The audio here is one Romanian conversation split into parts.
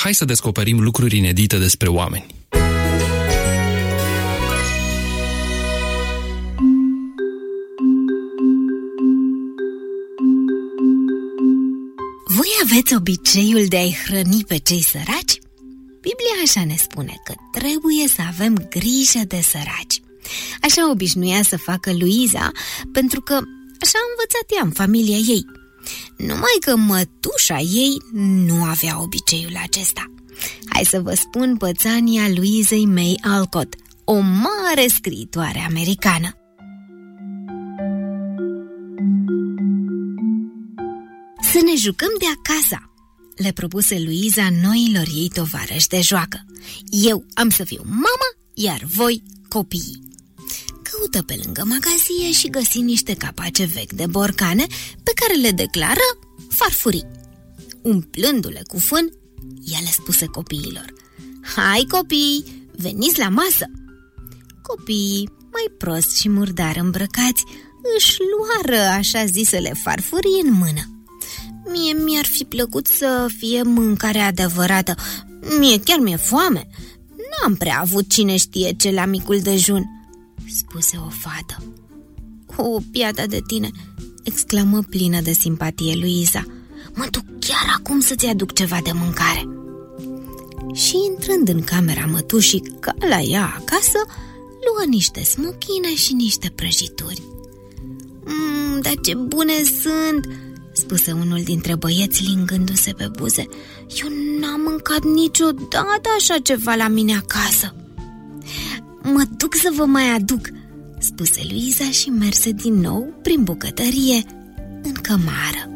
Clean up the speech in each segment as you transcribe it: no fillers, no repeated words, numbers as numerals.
hai să descoperim lucruri inedite despre oameni. Voi aveți obiceiul de a-i hrăni pe cei săraci? Biblia așa ne spune că trebuie să avem grijă de săraci. Așa obișnuia să facă Luiza, pentru că așa a învățat ea în familia ei. Numai că mătușa ei nu avea obiceiul acesta. Hai să vă spun pățania Luizei May Alcott, o mare scriitoare americană. Să ne jucăm de acasă, le propuse Luiza noilor ei tovarăși de joacă. Eu am să fiu mama, iar voi copiii. Căută pe lângă magazie și găsi niște capace vechi de borcane pe care le declară farfurii. Umplându-le cu fân, ea le spuse copiilor: hai copii, veniți la masă! Copiii, mai prost și murdar îmbrăcați, își luară așa zisele farfurii în mână. Mie mi-ar fi plăcut să fie mâncare adevărată. Mie chiar mi-e foame. N-am prea avut cine știe ce la micul dejun, spuse o fată. O, piata de tine, exclamă plină de simpatie Luiza. Mă duc chiar acum să-ți aduc ceva de mâncare. Și intrând în camera mătușii, ca la ea acasă, luă niște smochine și niște prăjituri. Dar ce bune sunt!" spuse unul dintre băieți lingându-se pe buze. Eu n-am mâncat niciodată așa ceva la mine acasă. Mă duc să vă mai aduc, spuse Luiza și merse din nou prin bucătărie în cămară.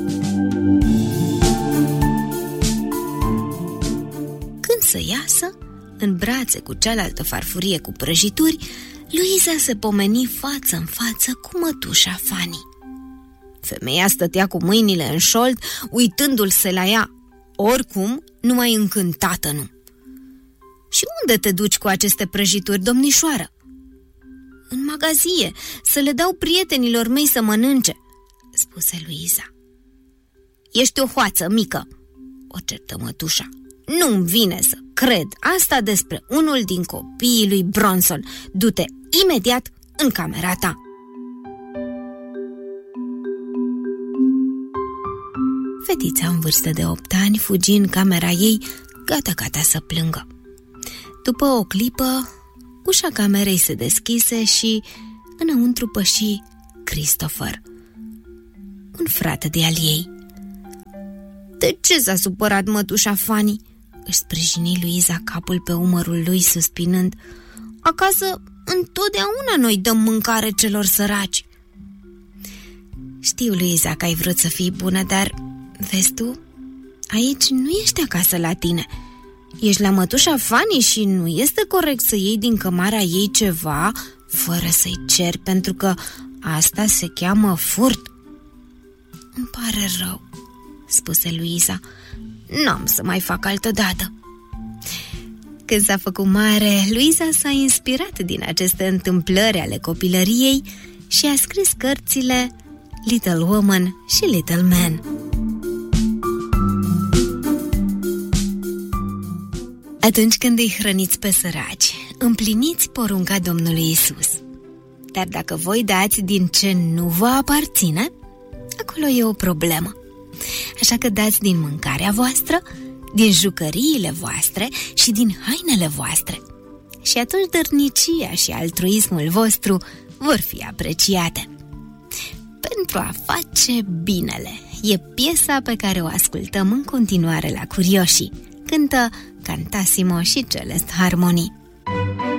Când să iasă, în brațe cu cealaltă farfurie cu prăjituri, Luiza se pomeni față în față cu mătușa Fanny. Femeia stătea cu mâinile în șold, uitându-se la ea. Oricum, numai încântată nu. Și unde te duci cu aceste prăjituri, domnișoară? În magazie, să le dau prietenilor mei să mănânce, spuse Luiza. Ești o hoață mică, o certă mătușa. Nu-mi vine să cred asta despre unul din copiii lui Bronson. Du-te imediat în camera ta. Fetița în vârstă de 8 ani fugi în camera ei, gata să plângă. După o clipă, ușa camerei se deschise și înăuntru păși Christopher, un frate de al ei. De ce s-a supărat mătușa Fanny? Își sprijini Luiza capul pe umărul lui, suspinând. Acasă întotdeauna noi dăm mâncare celor săraci. Știu, Luiza, că ai vrut să fii bună, dar, vezi tu, aici nu ești acasă la tine. Ești la mătușa Fanny și nu este corect să iei din cămara ei ceva fără să-i ceri, pentru că asta se cheamă furt. Îmi pare rău, spuse Luiza. N-am să mai fac altădată. Când s-a făcut mare, Luiza s-a inspirat din aceste întâmplări ale copilăriei și a scris cărțile Little Woman și Little Man. Atunci când îi hrăniți pe săraci, împliniți porunca Domnului Isus. Dar dacă voi dați din ce nu vă aparține, acolo e o problemă. Așa că dați din mâncarea voastră, din jucăriile voastre și din hainele voastre. Și atunci dărnicia și altruismul vostru vor fi apreciate. Pentru a face binele e piesa pe care o ascultăm în continuare la Curioșii. Cântă Cantissimo și Celeste Harmony.